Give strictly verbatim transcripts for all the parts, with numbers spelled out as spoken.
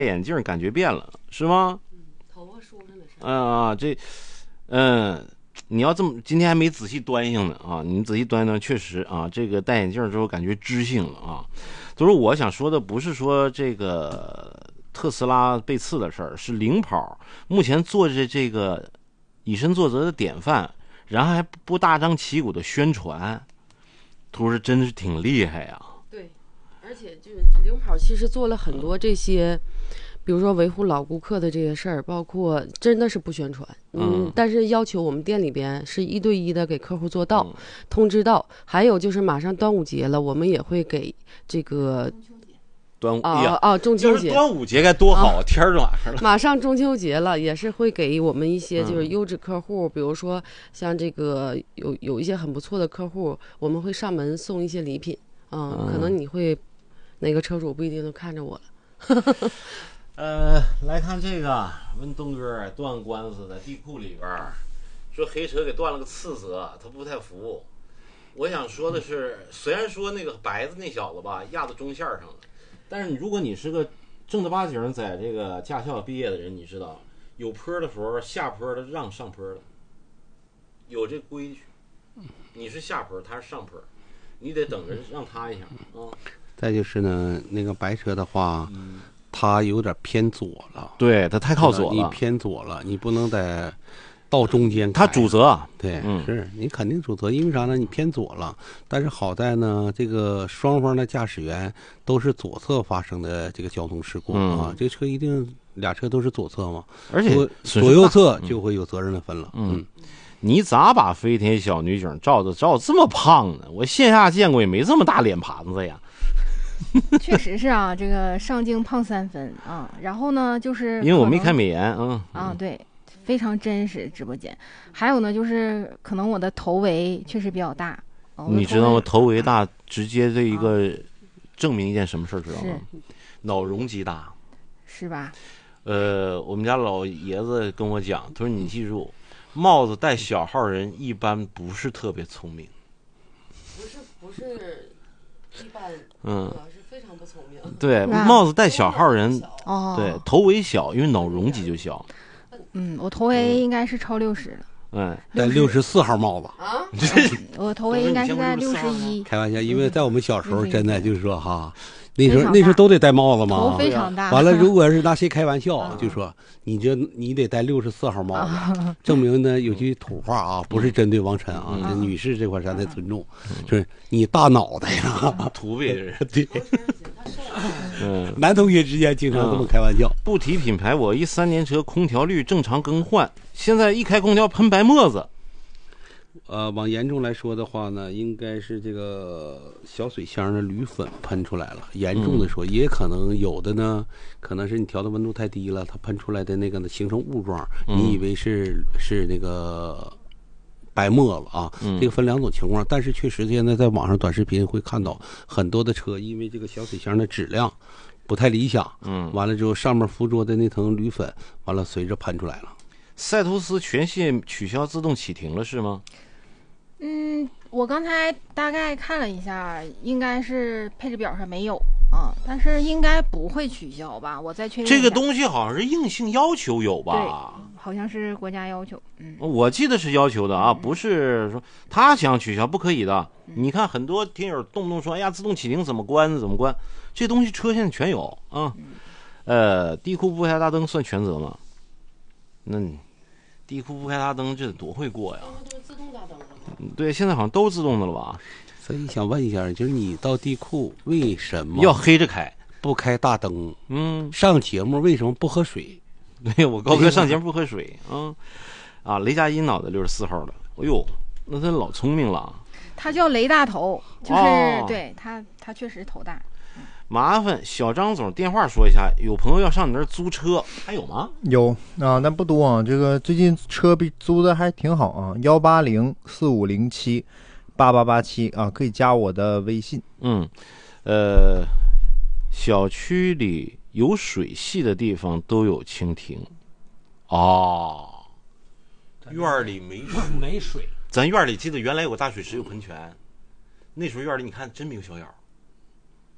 眼镜感觉变了，是吗？ 嗯，头发梳上了是。 嗯啊，这，嗯，你要这么今天还没仔细端详呢啊，你仔细端端，确实啊，这个戴眼镜之后感觉知性了啊。就是我想说的，不是说这个特斯拉被刺的事儿，是领跑目前做着这个以身作则的典范，然后还不大张旗鼓的宣传，图是真是挺厉害呀。 对，而且就是领跑其实做了很多这些。比如说维护老顾客的这些事儿，包括真的是不宣传，嗯，嗯但是要求我们店里边是一对一的给客户做到、嗯、通知到。还有就是马上端午节了，我们也会给这个端午啊啊中秋节， 端午节该多好，啊、天儿暖和了。 马上中秋节了，也是会给我们一些就是优质客户，嗯、比如说像这个有有一些很不错的客户，我们会上门送一些礼品，嗯，嗯可能你会哪个车主不一定都看着我了。 呃，来看这个，问东哥断官司的地库里边说黑车给断了个次责，他不太服。我想说的是，虽然说那个白子那小子吧压到中线上了，但是你如果你是个正儿八经在这个驾校毕业的人，你知道有坡的时候下坡的让上坡的，有这规矩。你是下坡，他是上坡，你得等着让他一下啊。 再就是呢，那个白车的话。嗯他有点偏左了， 对他太靠左了， 你偏左了，你不能在到中间。 他主责， 对， 嗯、 是你肯定主责，因为啥呢？你偏左了，但是好在呢，这个双方的驾驶员都是左侧发生的这个交通事故、嗯、啊，这车一定俩车都是左侧嘛， 而且左右侧就会有责任的分了。 嗯，嗯你咋把飞天小女警照的照这么胖呢？我线下见过也没这么大脸盘子呀。 确实是啊，这个上镜胖三分啊。然后呢，就是因为我没开美颜啊啊，对，非常真实直播间。还有呢，就是可能我的头围确实比较大。哦、 你知道吗？头围大直接这一个证明一件什么事，知道吗？脑容积大， 是吧？ 呃，我们家老爷子跟我讲，他说你记住，帽子戴小号人一般不是特别聪明。 不是不是。一般， 嗯， 是非常不聪明。 对，帽子戴小号人， 哦， 对，头围小，因为脑容积就小。 嗯，我头围应该是超六十了。 嗯， 戴六十四号帽子啊， 我头围应该是在六十一。 开玩笑，因为在我们小时候，真的就是说哈。那时候那时候都得戴帽子嘛， 头非常大。 完了，如果是拿谁开玩笑，就说你这你得戴六十四号帽子，证明呢有句土话啊，不是针对王晨啊，这女士这块咱得尊重，就是你大脑袋呀， 土匪人对。嗯，男同学之间经常这么开玩笑。 不提品牌，我一三年车空调滤正常更换，现在一开空调喷白沫子。 呃，往严重来说的话呢，应该是这个小水箱的铝粉喷出来了。严重的说，嗯、也可能有的呢，可能是你调的温度太低了，它喷出来的那个呢形成雾状，嗯、你以为是是那个白沫子啊。嗯、这个分两种情况，但是确实现在在网上短视频会看到很多的车，因为这个小水箱的质量不太理想，嗯，完了之后上面附着的那层铝粉，完了随着喷出来了。 赛图斯全系取消自动启停了是吗？ 嗯，我刚才大概看了一下，应该是配置表上没有啊，但是应该不会取消吧？我再确认一下。 这个东西好像是硬性要求有吧？ 对，好像是国家要求。嗯， 我记得是要求的啊，不是说他想取消不可以的。嗯、你看很多听友动不动说，哎呀，自动启停怎么关怎么关，这东西车现在全有啊。嗯、呃，地库不开大灯算全责吗？那你。地库不开大灯，这多会过呀！ 都是自动大灯了吗？ 对，现在好像都自动的了吧？ 所以想问一下，就是你到地库为什么要黑着开， 不开大灯？ 嗯， 上节目为什么不喝水？ 对，我高哥上节目不喝水啊！啊，雷佳音脑袋六十四号的，哎呦，那他老聪明了。 他叫雷大头，就是、哦、对他，他确实头大。 麻烦小张总电话说一下，有朋友要上你那儿租车，还有吗？ 有啊，但不多啊。这个最近车比租的还挺好啊，幺八零四五零七八八八七啊，可以加我的微信。 嗯，呃，小区里有水系的地方都有蜻蜓。哦，院里没水， 没水。 咱院里记得原来有个大水池，有喷泉，那时候院里你看真没有小鸟。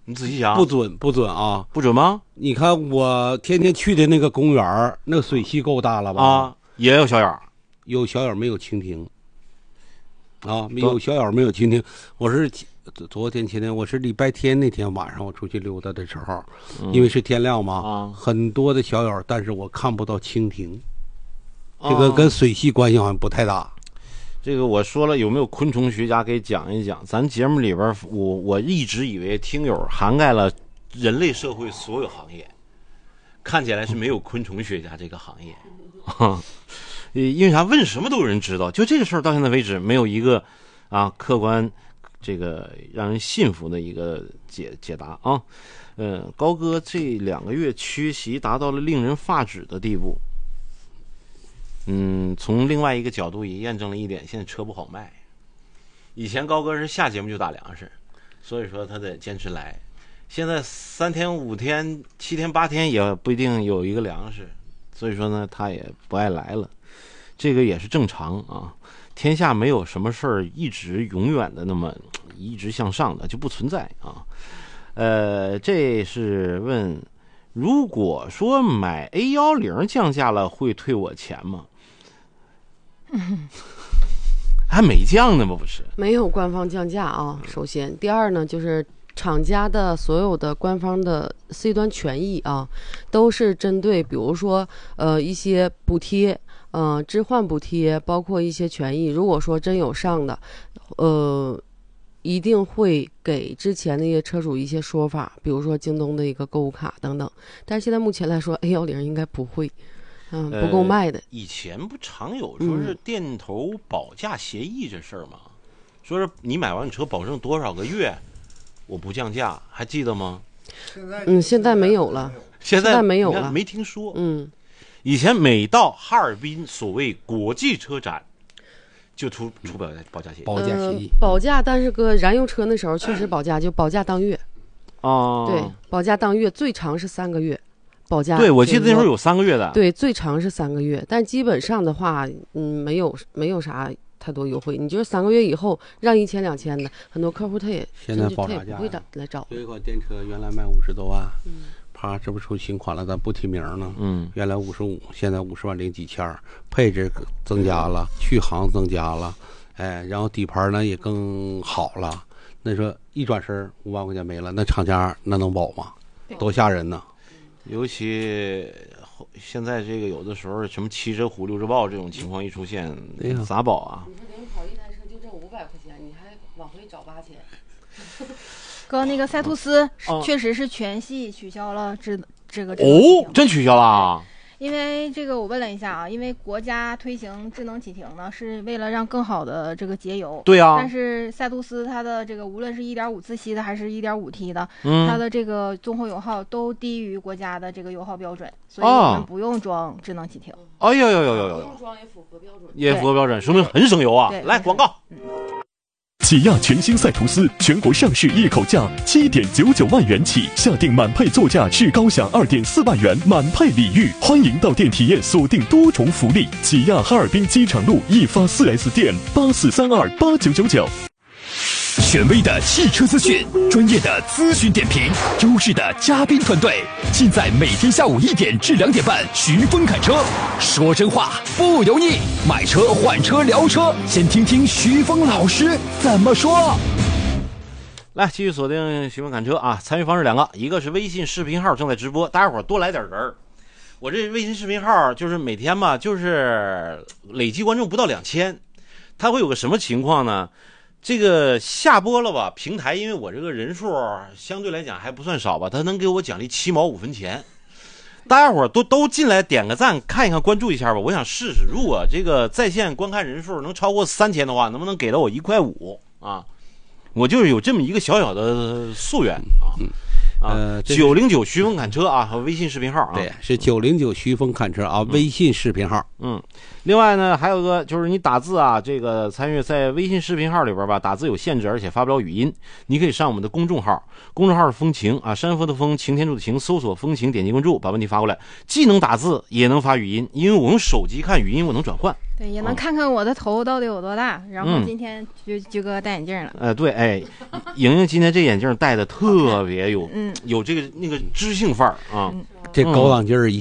你仔细想， 不准不准啊， 不准吗？ 你看我天天去的那个公园，那个水系够大了吧？ 啊，也有小眼儿， 有小眼没有蜻蜓。啊，有小眼没有蜻蜓。我是昨天前天，我是礼拜天那天晚上我出去溜达的时候，嗯、因为是天亮嘛，啊、很多的小眼，但是我看不到蜻蜓。这个跟水系关系好像不太大。啊、 这个我说了，有没有昆虫学家给讲一讲？咱节目里边，我我一直以为听友涵盖了人类社会所有行业，看起来是没有昆虫学家这个行业。因为啥？问什么都有人知道，就这个事儿到现在为止没有一个啊客观这个让人信服的一个解解答啊。呃，高哥这两个月缺席达到了令人发指的地步。嗯，从另外一个角度也验证了一点，现在车不好卖。以前高哥是下节目就打粮食，所以说他得坚持来。现在三天五天七天八天也不一定有一个粮食，所以说呢他也不爱来了。这个也是正常啊，天下没有什么事儿一直永远的那么一直向上的，就不存在啊。呃，这是问，如果说买 A 一零 降价了，会退我钱吗？嗯、还没降呢吗？不是， 没有官方降价啊。首先，第二呢，就是厂家的所有的官方的 C 端权益啊，都是针对，比如说呃一些补贴。嗯、呃，置换补贴包括一些权益，如果说真有上的，呃，一定会给之前那些车主一些说法，比如说京东的一个购物卡等等。但是现在目前来说 ，A 一零 应该不会，嗯、呃，不够卖的。 以前不常有说是店头保价协议这事儿吗？嗯、说是你买完车保证多少个月，我不降价，还记得吗？ 嗯，现在没有了， 现在, 现在没有了， 没听说。 嗯。 以前每到哈尔滨所谓国际车展，就出出保价保价协议， 保价协议、 呃、保价，但是搁燃油车那时候确实保价，就保价当月。 哦， 对，保价当月最长是三个月，保价。 对，我记得那时候有三个月的。 对，最长是三个月，但基本上的话，嗯，没有没有啥太多优惠。你就是三个月以后让一千两千的，很多客户他也现在保价他也不会来找。 有一款电车原来卖五十多万。嗯。啊，这不出新款了，咱不提名呢。嗯，原来五十五，现在五十万零几千，配置增加了，续航增加了，哎，然后底盘呢也更好了。那说一转身五万块钱没了，那厂家那能保吗？多吓人呢！ 尤其现在这个有的时候什么七折虎六折爆这种情况一出现， 哎、 咋保啊？ 你说零跑一台车就挣五百块钱，你还往回找八千。 哥，那个赛图斯确实是全系取消了这这个哦，真取消了。 因为这个我问了一下啊，因为国家推行智能启停呢，是为了让更好的这个节油。 对啊。 但是赛图斯它的这个无论是 一点五 自吸的还是 一点五 T 的，嗯，它的这个综合油耗都低于国家的这个油耗标准，所以我们不用装智能启停。 哎呦呦呦呦呦！ 不用装也符合标准。 也符合标准，说明很省油啊！来广告。嗯， 起亚全新赛图斯全国上市一口价七点九九万元起，下定满配座驾至高享二点四万元满配礼遇，欢迎到店体验锁定多重福利。起亚哈尔滨机场路易发 四 S 店八四三二八九九九。权威的汽车资讯，专业的咨询点评，优质的嘉宾团队，尽在每天下午一点至两点半，徐峰侃车，说真话不油腻，买车换车聊车，先听听徐峰老师怎么说。 来，继续锁定徐峰侃车啊！参与方式两个，一个是微信视频号正在直播，大家伙多来点人。我这微信视频号就是每天吧，就是累计观众不到两千，它会有个什么情况呢？这个下播了吧，平台因为我这个人数相对来讲还不算少吧，他能给我奖励七毛五分钱。大家伙都都进来点个赞，看一看，关注一下吧。我想试试，如果这个在线观看人数能超过三千的话，能不能给到我一块五啊？我就是有这么一个小小的夙愿啊。呃，九零九徐峰侃车啊，和微信视频号啊， 对，是九零九徐峰侃车啊，嗯、微信视频号。 嗯，另外呢，还有一个就是你打字啊，这个参与在微信视频号里边吧，打字有限制，而且发不了语音。你可以上我们的公众号，公众号是风情啊，山峰的风，晴天柱的晴，搜索风情，点击关注，把问题发过来，既能打字也能发语音，因为我用手机看语音，我能转换。 对，也能看看我的头到底有多大。然后今天就就哥戴眼镜了。 呃，对，哎，莹莹今天这眼镜戴的特别有，嗯，有这个那个知性范儿啊。 这高档劲儿一